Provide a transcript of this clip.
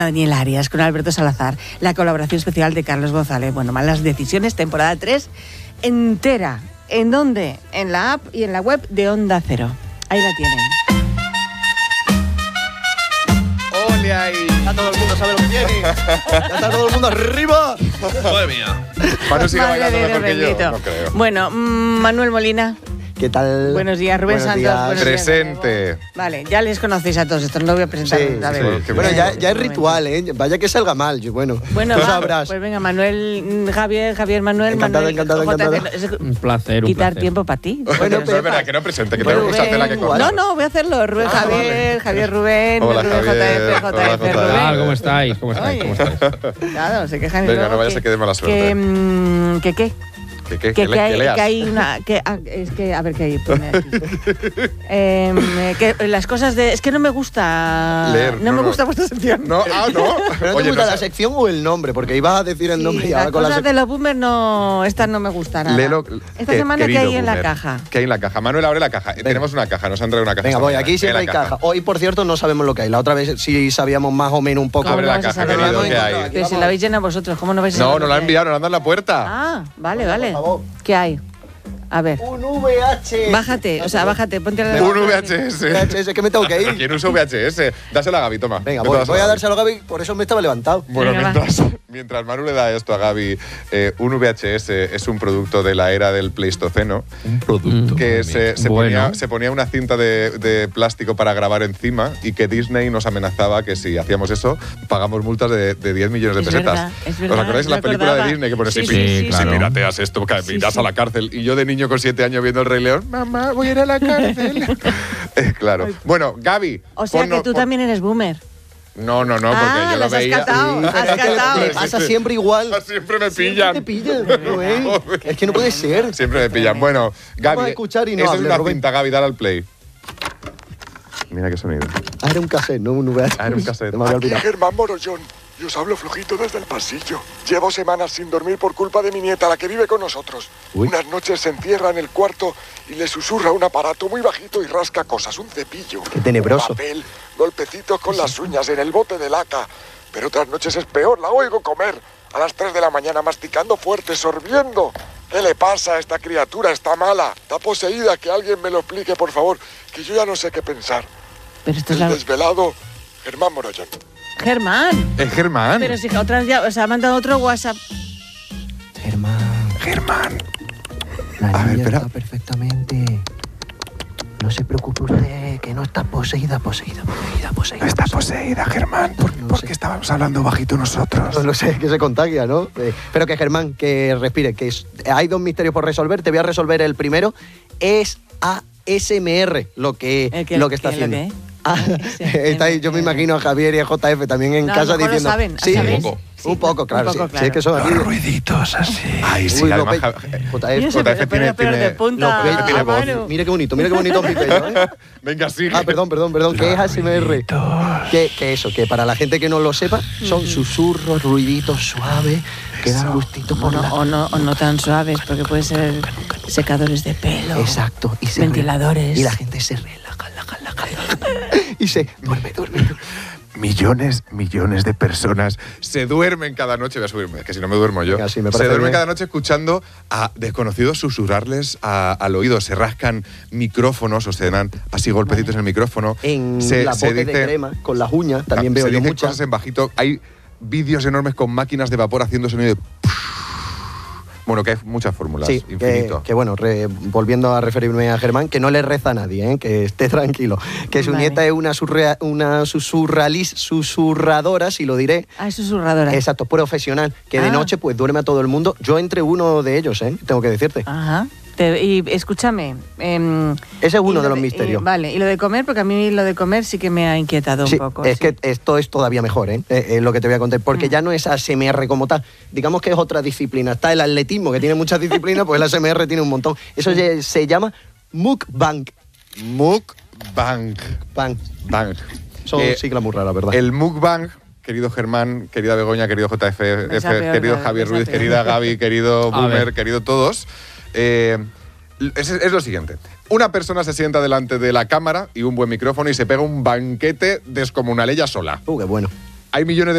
Daniel Arias con Alberto Salazar, la colaboración especial de Carlos González. Bueno, Malas Decisiones, temporada 3, entera. ¿En dónde? En la app y en la web de Onda Cero. Ahí la tienen. ¡Ole ahí! Ya todo el mundo sabe lo que tiene. Ya está todo el mundo arriba. ¡Madre mía! Manu sigue bailando mejor que yo. No creo. Bueno, Manuel Molina. ¿Qué tal? Buenos días, Rubén Buenos Santos. días. Buenos Presente. días. Vale, ya les conocéis a todos estos, no lo voy a presentar. Sí, a ver. sí. Bueno, ya es ritual, ¿eh? Vaya que salga mal. Bueno, Bueno, tú va, sabrás. pues venga, Manuel, Javier, Manuel, Encantado, Manuel. encantado. Es Un placer, quitar tiempo para ti. Bueno, No es verdad que no presente, que Rubén, tengo mucha tela que cortar. No, voy a hacerlo. Rubén, Javier Rubén, Hola, Rubén Javier. JF, Hola, Rubén. JF. ¿Cómo estáis? ¿Cómo estáis? Oye. ¿Cómo estáis? Claro, se quejan y Venga, luego no vayas a que dé mala suerte. ¿Qué? Que leas. Que hay una... es que, a ver, ¿qué hay? Pone aquí. Que las cosas de... Es que no me gusta... Leer, No me gusta vuestra sección. No, no. ¿Pero te gusta la sección o el nombre? Porque ibas a decir el nombre y ahora las con la cosas de los boomers no... Estas no me gustan nada. Léelo. Esta semana, ¿qué hay en la caja? ¿Qué hay en la caja? Manuel, abre la caja. Tenemos una caja, nos han traído una caja. Venga, esta voy, mañana. aquí siempre hay En la caja. Hoy, por cierto, no sabemos lo que hay. La otra vez sí sabíamos más o menos un poco. Abre la ¿Cómo vas a caja, saber? querido, ¿qué hay? Pero si la habéis llenado vosotros, ¿cómo no vais a saber No, lo nos la que han hay? enviado, nos han dado en la puerta. Ah, vale. Por favor. ¿Qué hay? A ver. Un VHS. Bájate, ponte la... Un VHS. VHS, que me tengo que ir. ¿Quién usa VHS? Dáselo a Gaby, toma. Venga, Vete voy a dárselo a Gaby, por eso me estaba levantado. Bueno, Venga, mientras Manu le da esto a Gaby, un VHS es un producto de la era del Pleistoceno. Un producto. Que se Bueno. ponía una cinta de plástico para grabar encima y que Disney nos amenazaba que si hacíamos eso, pagamos multas de 10 millones de Es pesetas. verdad, es verdad, ¿Os acordáis de la me película acordaba. de Disney que pone Sí, si, sí, si claro. pirateas esto, que irás a la cárcel? Y yo de niño con 7 años viendo El Rey León, mamá, voy a ir a la cárcel. Claro. Bueno, Gaby. O sea que tú también eres boomer. No, porque yo lo las has veía. catado, has Es que catado. le pasa siempre igual. Siempre me pillan. Te pillan, Rubén. Es que no puede ser. Siempre me pillan. Bueno, Gaby. Vamos a escuchar y no esa hable, es una Rubén. cinta, Gaby, dale al play. Mira qué sonido. Ah, era un cassette, no un VHS. Ah, era un cassette. Me había Aquí olvidado. Germán Morollón. Y os hablo flojito desde el pasillo. Llevo semanas sin dormir por culpa de mi nieta, la que vive con nosotros. Uy. Unas noches se encierra en el cuarto y le susurra un aparato muy bajito y rasca cosas, un cepillo. Qué tenebroso. Papel, golpecitos con las uñas en el bote de laca. Pero otras noches es peor, la oigo comer. A las 3 de la mañana masticando fuerte, sorbiendo. ¿Qué le pasa a esta criatura? Está mala, está poseída. Que alguien me lo explique, por favor, que yo ya no sé qué pensar. Pero esto es El la... desvelado Germán Morollón. Germán. Es Germán. Pero si otra ya, o sea, ha mandado otro WhatsApp. Germán. La A ver, niña espera. está perfectamente. No se preocupe usted, que no está poseída. Está poseída, Germán. ¿Por qué estábamos hablando bajito nosotros? No sé, que se contagia, ¿no? Pero que Germán, que respire, hay 2 misterios por resolver. Te voy a resolver el primero. Es ASMR lo que está haciendo. ¿Qué? Está ahí, yo me imagino a Javier y a JF también en No, a casa lo mejor lo diciendo. saben, Sí, ¿sabes? un poco. Un poco, claro. un poco, Sí. claro. Sí, es que son aquí. ruiditos así. Ay, sí, Uy, además. Y eso, JF. pero de punta López tiene a voz. mano. Mira qué bonito mi pello, ¿eh? Venga, sigue. Ah, perdón, ¿qué es ASMR? Que eso, que para la gente que no lo sepa, son susurros, ruiditos suaves, que dan gustito por la... O no tan suaves, porque puede ser secadores de pelo. Exacto. Y Ventiladores. Y la gente se relaja. Y se duerme. Millones de personas se duermen cada noche. Voy a subirme, que si no me duermo yo. Venga, sí, me se parece duermen bien. cada noche escuchando a desconocidos susurrarles al oído. Se rascan micrófonos o se dan así golpecitos en el micrófono. En se la bote de crema, con las uñas, también veo se yo dicen muchas. cosas en bajito. Hay vídeos enormes con máquinas de vapor haciendo sonido de... Bueno, que hay muchas fórmulas, Sí, infinito. que bueno, volviendo a referirme a Germán, que no le reza a nadie, que esté tranquilo. Que su Vale. nieta es una susurradora, si lo diré. Ah, es susurradora. Exacto, profesional, que de Ah. noche pues duerme a todo el mundo. Yo entre uno de ellos, tengo que decirte. Ajá. Y escúchame. Ese es uno y de lo los misterios. Vale, y lo de comer, porque a mí lo de comer sí que me ha inquietado Sí, un poco. es sí. que esto es todavía mejor, lo que te voy a contar, porque ya no es ASMR como tal, digamos que es otra disciplina. Está el atletismo, que tiene muchas disciplinas, pues el ASMR tiene un montón. Eso se llama mukbang. Mukbang. Bang. Bang. Son siglas muy raras, ¿verdad? El mukbang, querido Germán, querida Begoña, querido JF, Besa peor, querido besa Javier Ruiz, peor. querida Gaby, querido A Boomer, ver. querido todos. Es lo siguiente. Una persona se sienta delante de la cámara y un buen micrófono y se pega un banquete descomunal ella sola. Qué bueno. Hay millones de